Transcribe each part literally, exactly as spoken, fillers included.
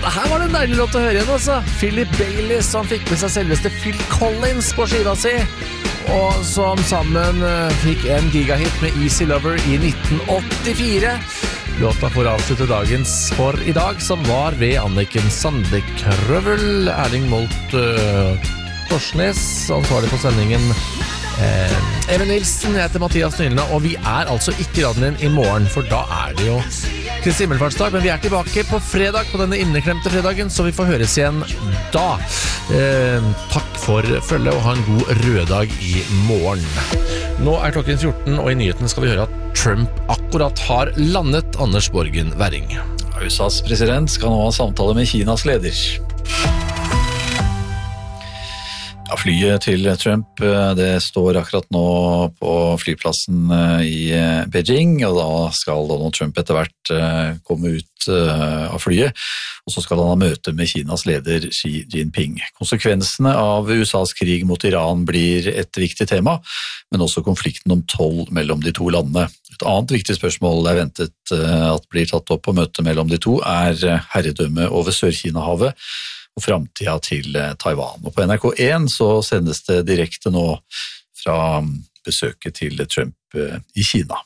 her var det en deilig låt å høre igjen, altså. Philip Bailey, som fikk med seg selveste Phil Collins på skiva si, og som sammen fikk en gigahit med Easy Lover i nitten åttifire. Låta får avslutte dagens for i dag, som var ved Anniken Sandekrøvel, Erling Molt uh, Torsnes, ansvarlig på sendingen. Eh, Even Nilsen, jeg heter Mathias Nylene, og vi er altså ikke radioen din i morgen, for da er det jo Kristi himmelfartsdag, men vi er tilbake på fredag, på denne inneklemte fredagen, så vi får høres igjen da. Eh, takk for følge, og ha en god røddag i morgen. Nå er klokken fjorten, og i nyheten skal vi høre at Trump akkurat har landet. Anders Borgen Werring. U S A's president skal nå ha samtale med Kinas leder. Ja, flyet til Trump, det står akkurat nå på flyplassen i Beijing, og da skal Donald Trump etter hvert komme ut av flyet, og så skal han ha møte med Kinas leder Xi Jinping. Konsekvensene av U S A's krig mot Iran blir et viktig tema, men også konflikten om toll mellom de to landene. Et annet viktig spørsmål det er ventet at blir tatt opp på møtet mellom de to er herredømme over Sør-Kina-havet, og fremtiden til Taiwan. Og på N R K én så sendes det direkte nå fra besøket til Trump i Kina.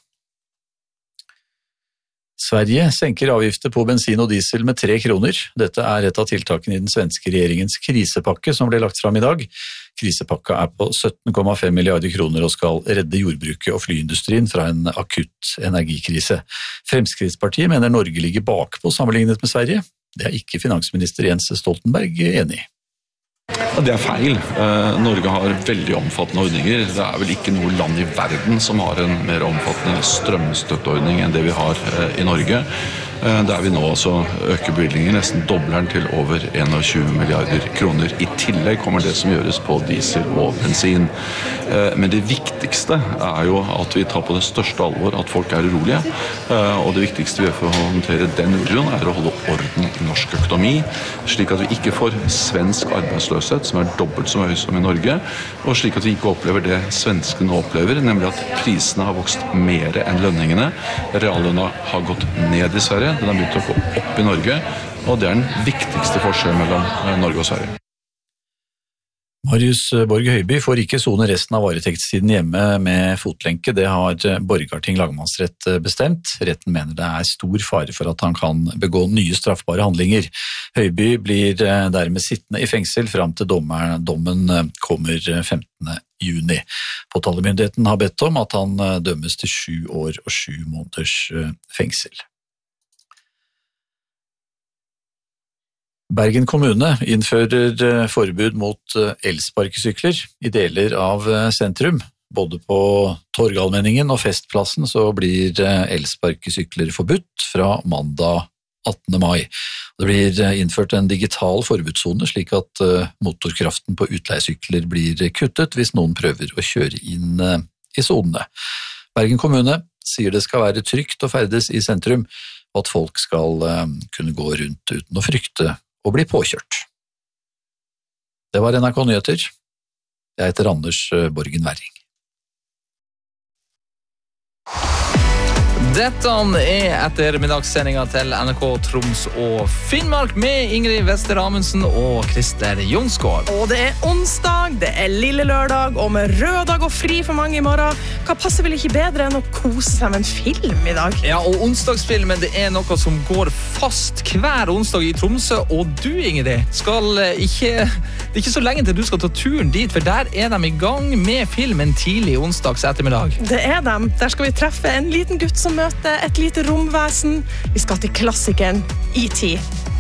Sverige senker avgifter på bensin og diesel med tre kroner. Dette er et av tiltakene i den svenske regjeringens krisepakke som ble lagt fram i dag. Krisepakka er på sytten komma fem milliarder kroner og skal redde jordbruket og flyindustrien fra en akutt energikrise. Fremskrittspartiet mener Norge ligger bakpå sammenlignet med Sverige. Det er ikke finansminister Jens Stoltenberg enig i. Det er feil. Norge har veldig omfattende ordninger. Det er vel ikke noe land i verden som har en mer omfattende strømstøtteordning enn det vi har i Norge. Der vi nå også øker bevilgningen, nesten dobler den til over tjueen milliarder kroner. I tillegg kommer det som gjøres på diesel og bensin. Men det viktigste er jo at vi tar på det største alvor at folk er urolige. Og det viktigste vi gjør for å håndtere den uroen er å holde orden i norsk økonomi, slik at vi ikke får svensk arbeidsløshet som er dobbelt så høy som i Norge, og slik at vi ikke opplever det svenskene nå opplever, nemlig at prisene har vokst mer enn lønningene. Reallønna har gått ned i Sverige. Den har begynt å gå opp i Norge, og det er den viktigste forskjellen mellom Norge og Sverige. Marius Borg Høiby får ikke sone resten av varetektstiden hjemme med fotlenke. Det har Borgarting lagmannsrett bestemt. Retten mener det er stor fare for at han kan begå nye straffbare handlinger. Høiby blir dermed sittende i fengsel frem til dommen kommer femtende juni. Påtalemyndigheten har bedt om at han dømmes til sju år og sju måneders fengsel. Bergen kommune innfører forbud mot elsparkesykler i deler av sentrum. Både på Torgallmenningen og Festplassen så blir elsparkesykler forbudt fra mandag attende mai. Det blir innført en digital forbudssone slik at motorkraften på utleiesykler blir kuttet hvis noen prøver å kjøre inn i sonene. Bergen kommune sier det skal være trygt å ferdes i sentrum, og at folk skal kunne gå rundt uten å frykte og bli påkjørt. Det var N R K Nyheter. Jeg heter Anders Borgen Werring. Dette er ettermiddagssendinga til N R K Troms og Finnmark med Ingrid Wester Amundsen og Christer Jonsgaard. Og det er onsdag, det er lille lørdag, og med rød dag og fri for mange i morgen. Hva passer vel ikke bedre enn å kose seg med en film i dag? Ja, og onsdagsfilmen det er noe som går fast hver onsdag i Tromsø, og du, Ingrid, skal ikke... Det er ikke så lenge til du skal ta turen dit, for der er de i gang med filmen tidlig onsdags ettermiddag. Det er de. Der skal vi treffe en liten gutt som møter et lite romvesen. Vi skal til klassikeren E T